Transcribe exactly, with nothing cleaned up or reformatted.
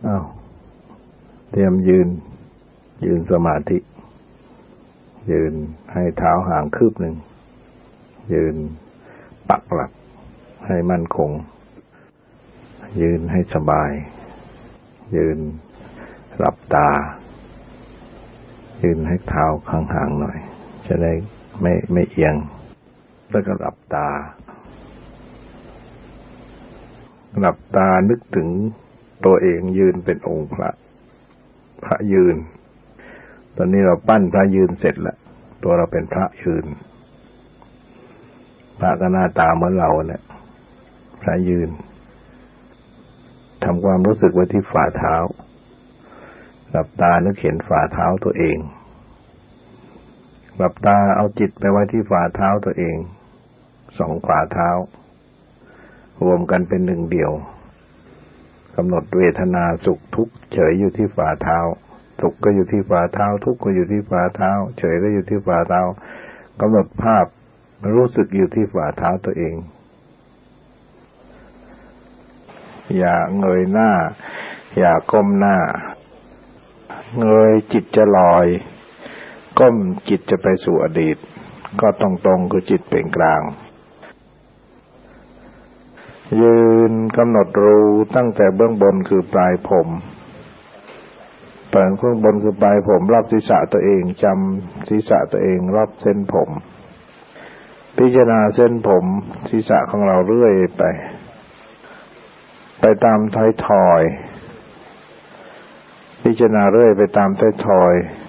อ้าวเตรียมยืนยืนสมาธิยืนให้เท้าห่างคืบหนึ่งยืนปักหลักให้มั่นคงยืนให้สบายยืนหลับตายืนให้เท้าห่างๆหน่อยจะได้ไม่ไม่เอียงแล้วก็หลับตาหลับตานึกถึงตัวเองยืนเป็นองค์พระพระยืนตอนนี้เราปั้นพระยืนเสร็จแล้วตัวเราเป็นพระยืนพระก็หน้าตาเหมือนเราเนี่ยพระยืนทำความรู้สึกไว้ที่ฝ่าเท้าหลับตานึกเห็นฝ่าเท้าตัวเองหลับตาเอาจิตไปไว้ที่ฝ่าเท้าตัวเองสองฝ่าเท้ารวมกันเป็นหนึ่งเดียวกำหนดเวทนาสุขทุกข์เฉยอยู่ที่ฝ่าเท้าสุขก็อยู่ที่ฝ่าเท้าทุกข์ก็อยู่ที่ฝ่าเท้าเฉยก็อยู่ที่ฝ่าเท้ากำหนดภาพรู้สึกอยู่ที่ฝ่าเท้าตัวเองอย่าเงยหน้าอย่าก้มหน้าเงยจิตจะลอยก้มจิตจะไปสู่อดีตก็ตรงๆคือจิตเป็นกลางยืนกำหนดรู้ตั้งแต่เบื้องบนคือปลายผมเปิดเบื้องบนคือปลายผมรอบศีรษะตัวเองจำศีรษะตัวเองรอบเส้นผมพิจารณาเส้นผมศีรษะของเราเรื่อยไปไปตามท้ายทอยพิจารณาเรื่อยไปตามท้ายทอย